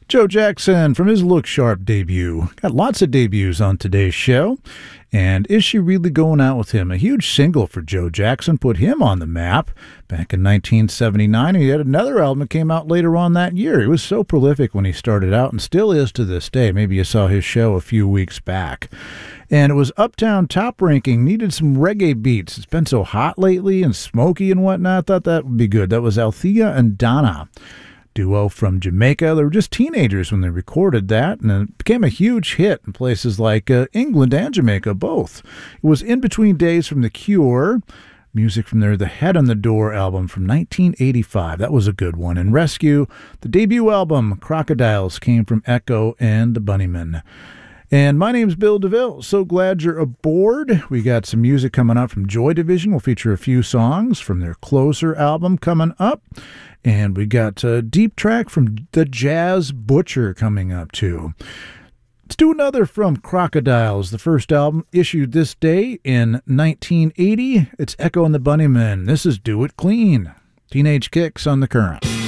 Joe Jackson from his Look Sharp debut. Got lots of debuts on today's show. And Is She Really Going Out With Him? A huge single for Joe Jackson, put him on the map back in 1979. He had another album that came out later on that year. He was so prolific when he started out and still is to this day. Maybe you saw his show a few weeks back. And it was Uptown Top Ranking, needed some reggae beats. It's been so hot lately and smoky and whatnot. Thought that would be good. That was Althea and Donna, duo from Jamaica. They were just teenagers when they recorded that, and it became a huge hit in places like England and Jamaica both. It was In Between Days from The Cure. Music from their The Head on the Door album from 1985. That was a good one. And Rescue, the debut album, Crocodiles, came from Echo and the Bunnymen. And my name's Bill DeVille. So glad you're aboard. We got some music coming up from Joy Division. We'll feature a few songs from their Closer album coming up. And we got a deep track from the Jazz Butcher coming up too. Let's do another from Crocodiles, the first album issued this day in 1980. It's Echo and the Bunnymen. This is Do It Clean. Teenage Kicks on The Current.